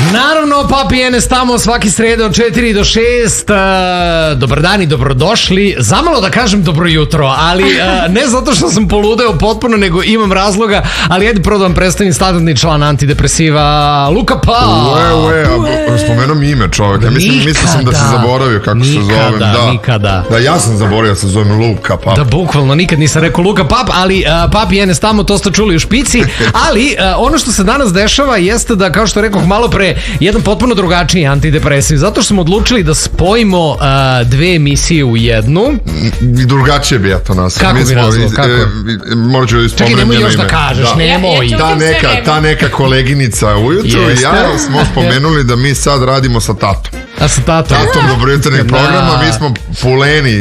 Naravno, Papi Enes tamo svaki srede od 4 do 6. Dobar dan i dobrodošli. Zamalo da kažem dobro jutro, ali ne zato što sam poludeo potpuno, nego imam razloga. Ali ajde prvo da vam predstavim standardni član antidepresiva, Luka Pao. Spomenuo mi ime čovjeka. Mislio sam da se zaboravio kako se zovem. Nikada. Da, ja sam zaboravio da se zovem Luka Pap. Da, bukvalno nikad nisam rekao Luka Pap, ali Papi Enes tamo, to ste čuli u špici. Ali ono što se danas dešava jeste da, kao što rekoh malo pre, jedan potpuno drugačiji antidepresiv, zato što smo odlučili da spojimo dve emisije u jednu. Drugačije bi ja to nas. Kako bi nazvao? Morat ću da čekaj, nemoj još da kažeš, nemoj. Ta neka koleginica ujutru i ja smo spomenuli da mi sad radimo sa tatom. A sa tatom? Tatom dobrojutarnjeg programa, mi smo puleni,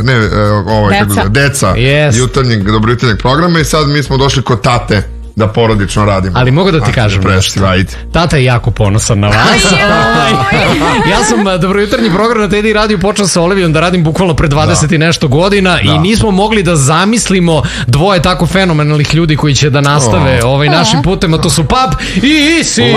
deca dobrojutarnjeg programa i sad mi smo došli kod tate da porodično radimo. Ali mogu da ti kažem nešto. Tata je jako ponosan na vas. Ja sam dobrojutarnji program na Tedi Radio počeo sa Olivijom da radim bukvalno pre 20 i nešto godina i nismo mogli da zamislimo dvoje tako fenomenalnih ljudi koji će da nastave našim putem, a to su Pap i Isi.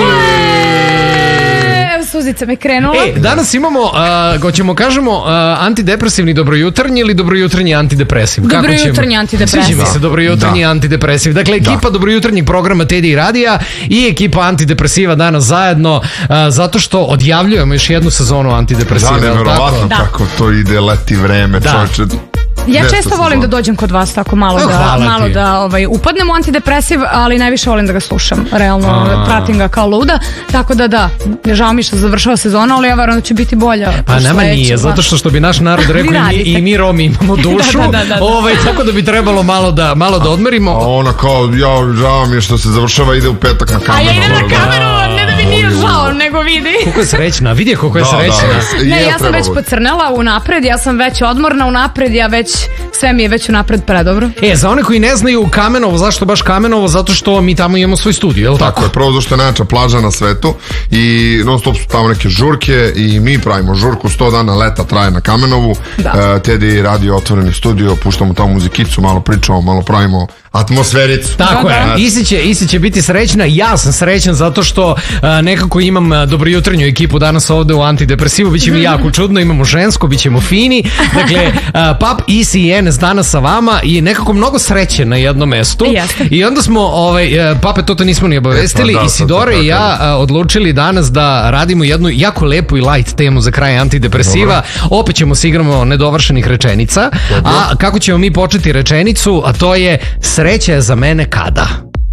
Suzica me krenula. Danas imamo, hoćemo kažemo, antidepresivni dobrojutarnji ili dobrojutarnji antidepresiv? Dobrojutarnji antidepresiv. Sviđa mi se dobrojutarnji antidepresiv. Dakle, ekipa dobrojutarnjeg programa Tedi Radija i ekipa antidepresiva danas zajedno, zato što odjavljujemo još jednu sezonu antidepresiva. Nevjerovatno kako to ide, leti vreme, čovječe. Ja često volim da dođem kod vas tako malo da upadnem u antidepresiv, ali najviše volim da ga slušam. Realno, pratim ga kao luda. Tako da, žao mi što završava sezona, ali ja verujem da će biti bolja. Pa nama nije, zato što bi naš narod rekao i mi Romi imamo dušu. Tako da bi trebalo malo da odmerimo. A ona kao, žao mi je što se završava, ide u petak na kameru. A ja idem na kameru, ne da mi nije žao, nego vidi. Koliko je srećna, vidi koliko je srećna. Ne, ja sam već pocrnela unapred, ja sam već odmorna unapred, sve mi je već unapred predobro. Za one koji ne znaju Kamenovo, zašto baš Kamenovo? Zato što mi tamo imamo svoj studio, je li tako? Tako je, prvo zašto je najjača plaža na svetu i non stop su tamo neke žurke i mi pravimo žurku, 100 dana leta traje na Kamenovu. Tedi Radio otvoreni studio, puštamo tamo muzikicu, malo pričamo, malo pravimo atmosfericu. Tako je, Isi će biti srećna, ja sam srećan zato što nekako imam dobrojutarnju ekipu danas ovde u antidepresivu, bit će mi jako čudno, imamo žensko, bit ćemo fini. Dakle, Pap, Isi i Enes danas sa vama i nekako mnogo sreće na jednom mestu. I onda smo, Pape, to nismo ni obavestili, Isidore i ja odlučili danas da radimo jednu jako lepu i light temu za kraj antidepresiva. Opet ćemo se igramo nedovršenih rečenica. A kako ćemo mi početi rečenicu, a to je: sreća je za mene kada?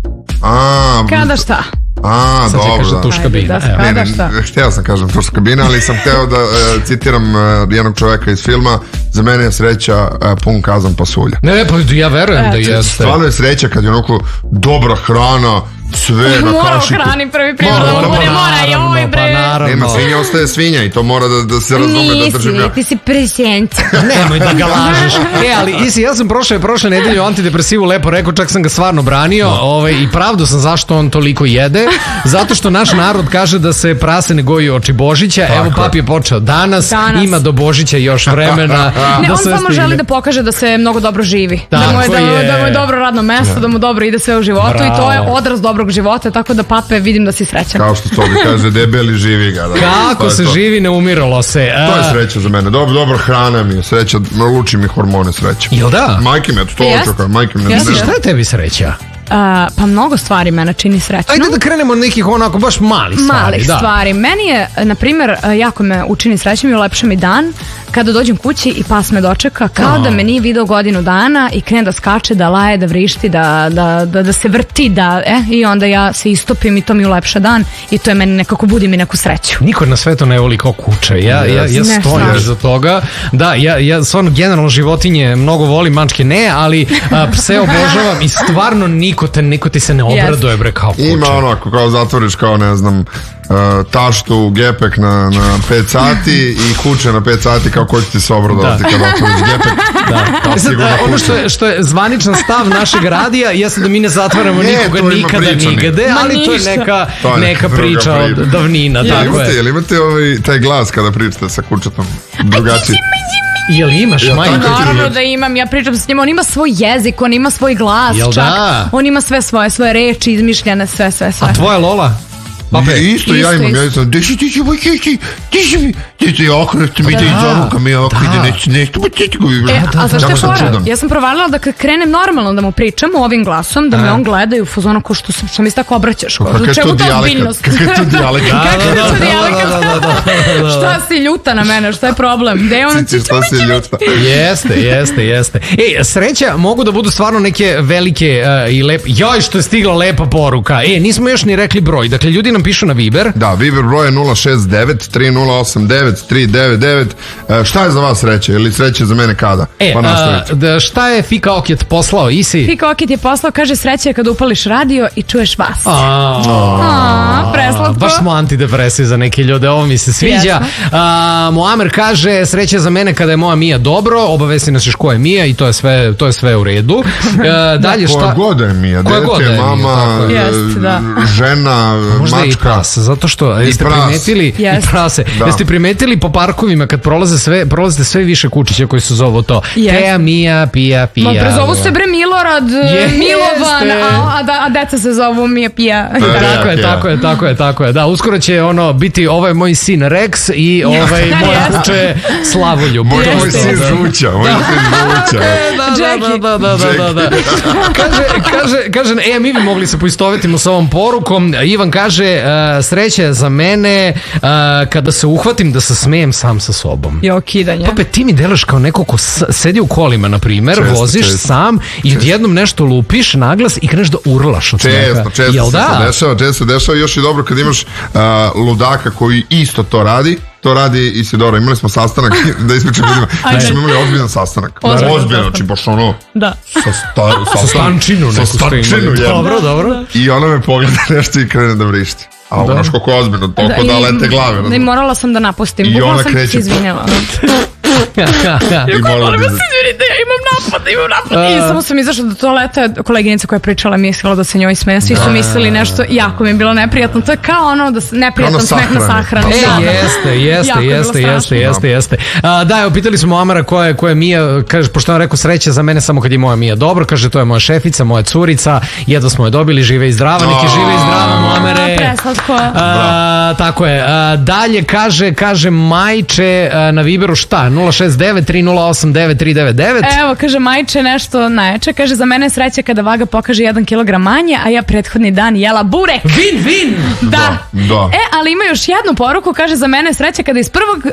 Kada šta? Sad će kaže tuš kabina. Htio sam kažem tuš kabina, ali sam htio da citiram jednog čoveka iz filma: za mene je sreća pun kazan pasulja. Ne, pa ja verujem da jeste. Stvarno je sreća kad je onako dobra hrana, sve na kašiku. Mora u hrani prvi primjer da bude, mora, bre. Nema, svinja ostaje svinja i to mora da se razume da držim ja. Ti si presjenca. Nemoj da ga lažeš. Ali Isi, ja sam prošle nedelje u antidepresivu lepo rekao, čak sam ga stvarno branio i pravdu sam zašto on toliko jede. Zato što naš narod kaže da se prase ne goji oči Božića. Evo, Pap je počeo danas, ima do Božića još vremena. Ne, on samo želi da pokaže da se mnogo dobro živi. Da mu je dobro radno mesto, da mu dobro ide sve u životu i to je odraz dobrog života, tako da, Pape, vidim da si srećan. Kao što Tobi kaže, debeli živi ga. Kako se živi, ne umiralo se. To je sreća za mene. Dobra hrana mi je sreća, luči mi hormone sreće. Jel da? Majke me, to očekaj, majke me. Šta je tebi sreća? Pa mnogo stvari mene čini srećno. Ajde da krenemo od nekih onako baš malih stvari. Meni je, na primjer, jako me učini srećnim i ulepša mi dan kada dođem kući i pas me dočeka kao da me nije video godinu dana i krene da skače, da laje, da vrišti, da se vrti, i onda ja se istopim i to mi ulepša dan i to je meni nekako, budi mi neku sreću. Niko na svetu ne voli kao kuće. Ja stojim iza toga. Da, ja stvarno generalno životinje mnogo volim, mačke ne, ali pse obožavam i stvarno niko ti se ne obraduje, bre, kao kuće. Ima onako, kao zatvoriš, kao ne znam, taštu, gepek na 5 sati i kuće na 5 sati, kao ko će ti se obradovati kada otvoriš gepek. Ono što je zvaničan stav našeg radija jeste da mi ne zatvaramo nikoga nikada nigde, ali to je neka priča od davnina. Jel imate taj glas kada pričate sa kućetom drugačiji? Jel imaš, majka? Naravno da imam, ja pričam s njim, on ima svoj jezik, on ima svoj glas, čak, on ima sve svoje reči izmišljene, sve. A tvoja Lola? Isto ja imam, ja sam, ti okrećete mi ide iz oruka, mi ovako ide nešto, a zašto je fora? Ja sam provalila da kad krenem normalno da mu pričam ovim glasom, da me on gleda i u fazonu ko što sam mi se tako obraćaš. Čemu ta ozbiljnost? Kakav je to dijalekt? Šta si ljuta na mene, šta je problem? Gde je ono? Šta si ljuta? Jeste. Sreća mogu da budu stvarno neke velike i lepe. Joj, što je stigla lepa poruka. Nismo još ni rekli broj. Dakle, ljudi nam pišu na Viber. Da, Viber broj je 069 3089 399. Šta je za vas sreća? Ili sreća za mene kada? Pa nastavite. Šta je Fika Okjet poslao? Isi? Fika Okjet je poslao, kaže sreća je kada upališ radio i čuješ vas. Preslatko. Baš smo antidepresivi za neke ljude, ovo mi se sviđa. Muamer kaže sreća za mene kada je moja Mija dobro, obavesti nas još ko je Mija i to je sve u redu. Dalje šta? Koja god je Mija, dete, mama, žena, možda mačka. I pas, zato što jeste primetili i prase. Jeste primetili po parkovima kad prolazite sve više kučića koji se zovu to. Teja, Mija, Pija. Prezovu se bre Milorad, Milovan, a deca se zovu Mija, Pija. Tako je. Da, uskoro će biti ovo je moj sin Rex i moj kuće Slavoljub. Moj sin Žuća. Kaže, mi bi mogli se poistovetimo sa ovom porukom. Ivan kaže, sreća za mene kada se uhvatim da se smejem sam sa sobom. Kidanje. Pape, ti mi delaš kao neko ko sedi u kolima, na primer, voziš sam i odjednom nešto lupiš naglas i kreneš da urlaš od smeha. Često se dešava, još je dobro kad imaš ludaka koji isto to radi. To radi Isidora. Imali smo sastanak, da ispričam ljudima. Znači smo imali ozbiljan sastanak. Ozbiljan, znači baš ono... Da. Sa stančinu neku ste imali. Dobro. I ona me pogleda nešto i krene da vrišti. A ono školiko ozbiljno, toliko da lete glave. I morala sam da napustim. I ona kreće... Izvinjala. Moram da se izvinite, ja imam napad. I samo sam izašla do toaleta, koleginica koja je pričala mislila da se njoj smeje, svi su mislili nešto, jako mi je bilo neprijatno, to je kao ono da neprijatan smeh na sahrani. Jeste. Da, evo, pitali smo Amara koja je Mija, kaže, pošto on rekao sreća za mene samo kad je moja Mija dobro, kaže to je moja šefica, moja curica, jedva smo je dobili, žive i zdrava, neki žive i zdrava, Muamere. Preslatko. Tako je. Dalje kaže Majče na Viberu šta? 069-3089-399. Evo, kaže Majče nešto najjače. Kaže, za mene sreća kada vaga pokaže 1 kilogram manje, a ja prethodni dan jela burek. Vin! Da. Ali ima još jednu poruku. Kaže, za mene sreća kada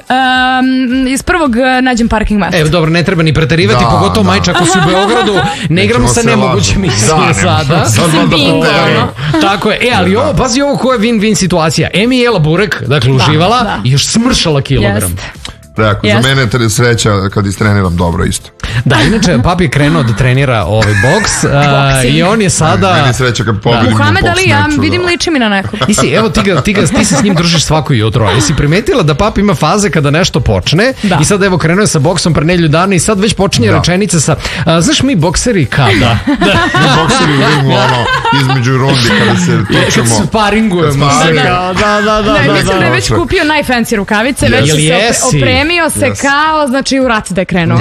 iz prvog nađem parking mesta. Evo, dobro, ne treba ni preterivati, pogotovo Majče ako si u Beogradu. Ne igramo sa nemogućim mislima sada. Tako je. Ali ovo, pazi ovo koja je win-win situacija. Emi jela burek, dakle uživala i još smršala kilogram. Za mene je sreća kad istreniram dobro isto. Da, inače, papi je krenuo da trenira ovaj boks i on je sada... Meni je sreća kad pobedim Muhamed Ali, ja vidim liči mi na nekog. Evo, ti se s njim družiš svako jutro. Jesi primetila da papi ima faze kada nešto počne i sad evo krenuo je sa boksom pre nedelju dana i sad već počinje rečenice sa znaš mi bokseri kada? Mi bokseri u ringu, između rundi kada se tučemo. Kad sparingujemo. Mislim da je već kupio najfancy rukavice, već se opremio se kao, znači u rat da je krenuo.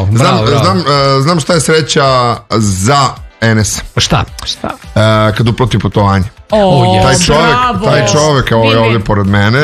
Znam šta je sreća za Enes. Šta? Kad uplati putovanje. Taj čovek je ovdje pored mene.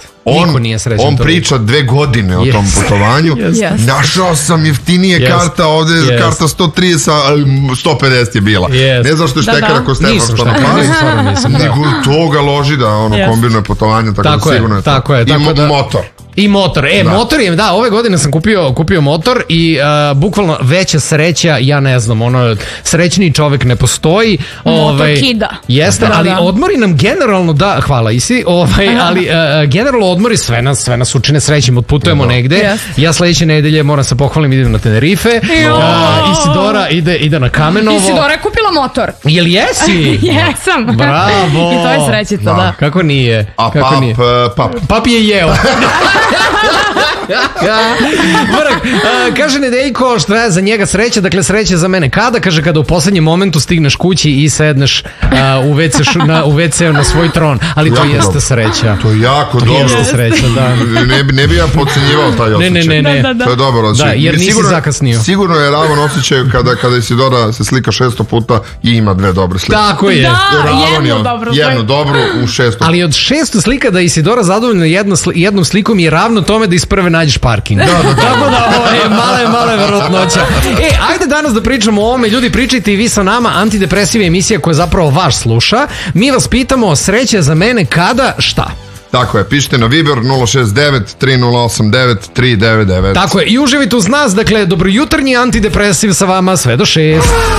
On priča 2 godine o tom putovanju. Našao sam jeftinije karta ovdje, karta 130, 150 je bila. Ne znaš što je štekar ako ste što napali, nego toga loži da kombinuje putovanje, tako da sigurno je to. I motor. I motor. Motor je, da, ove godine sam kupio motor i bukvalno veća sreća, ja ne znam, srećniji čovek ne postoji. Motor kida. Jeste, ali odmori nam generalno, da, hvala Isi, ali generalno odmori sve nas učine srećim, odputujemo negde. Ja sledeće nedelje moram se pohvalim, idem na Tenerife. Isidora ide na Kamenovo. Isidora je kupila motor. Jel jesi? Jesam. Bravo. I to je srećica, da. Kako nije? A pap Pap je jeo. Kaže Nedeljko, šta je za njega sreća? Dakle, sreća za mene kada? Kaže, kada u poslednjem momentu stigneš kući i sedneš u WC na svoj tron. Ali to jeste sreća. To je jako dobro. Jeste sreća, da. Ne bi ja podcenjivao taj osjećaj. Ne. To je dobro osjećaj. Da, jer nisi zakasnio. Sigurno je ravan osjećaj kada Isidora se slika 600 puta i ima 2 dobre slike. Tako je. Jednu dobru u 600. Ali od 600 slika da Isidora zadovoljna jednom slikom je ravno tome da iz prve nađeš parking. Tako da ovo je male verovatnoća. Ajde danas da pričamo o ovome. Ljudi, pričajte i vi sa nama. Antidepresiva emisija koja zapravo vaš sluša. Mi vas pitamo, sreća za mene kada, šta? Tako je, pišite na Viber 069 3089 399. Tako je, i uživajte uz nas. Dakle, dobrojutarnji antidepresiv sa vama sve do 6.